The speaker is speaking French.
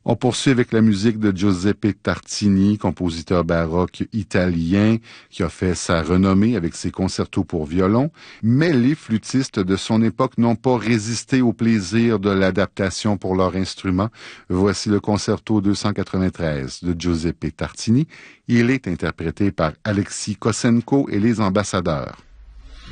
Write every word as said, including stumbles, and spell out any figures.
On poursuit avec la musique de Giuseppe Tartini, compositeur baroque italien qui a fait sa renommée avec ses concertos pour violon, mais les flûtistes de son époque n'ont pas résisté au plaisir de l'adaptation pour leur instrument. Voici le concerto deux cent quatre-vingt-treize de Giuseppe Tartini. Il est interprété par Alexis Kossenko et les Ambassadeurs.